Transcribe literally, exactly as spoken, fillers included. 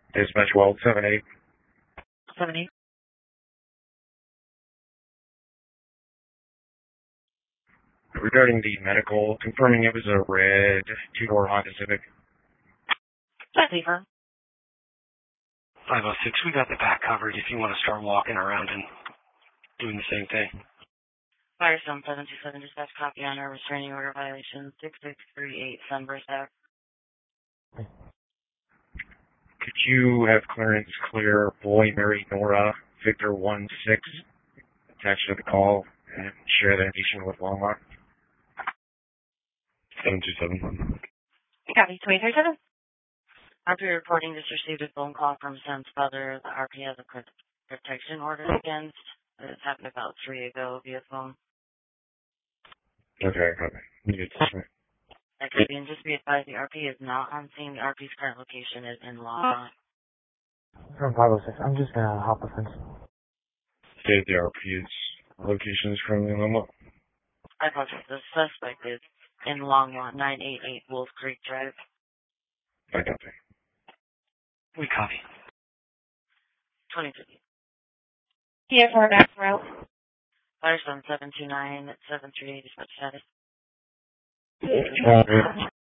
Dispatch Weld seven eight. seven eight. Regarding the medical, confirming it was a red two-door Honda Civic. That's confirmed. five oh six, we got the back covered if you want to start walking around and doing the same thing. Firestone seven two seven, dispatch copy on our restraining order violation six six three eight Sunburst Ave. Could you have clearance clear boy Mary Nora Victor one six attached to the call and share the information with Longmont? seven two seven. Copy, twenty thirty-seven. R P reporting just received a phone call from Sam's father. The R P has a protection order against. This happened about three ago via phone. Okay, okay. You get this one. That could be, and just be advised, the R P is not on scene. The R P's current location is in Longmont. From five oh six, I'm just gonna hop the fence. State the R P's location is currently in Longmont. I apologize. The suspect is in Longmont, nine eighty-eight Wolf Creek Drive. I got that. We copy. twenty-three. P F R back route. Firestone seven two nine seven three eight, dispatch status. Uh,